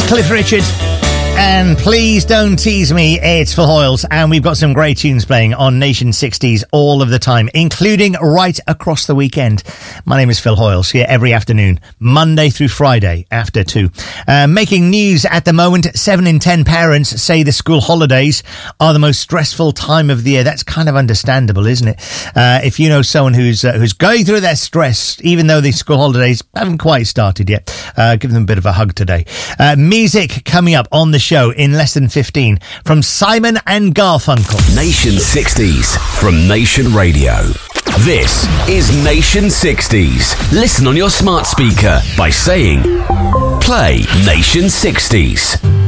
Cliff Richard. And please don't tease me, it's Phil Hoyles, and we've got some great tunes playing on Nation 60s all of the time, including right across the weekend. My name is Phil Hoyles, here every afternoon, Monday through Friday after 2. Making news at the moment, 7 in 10 parents say the school holidays are the most stressful time of the year. That's kind of understandable, isn't it? If you know someone who's going through their stress, even though the school holidays haven't quite started yet, give them a bit of a hug today. Music coming up on the show in less than 15 from Simon and Garfunkel. Nation 60s from Nation Radio. This is Nation 60s. Listen on your smart speaker by saying, play Nation 60s.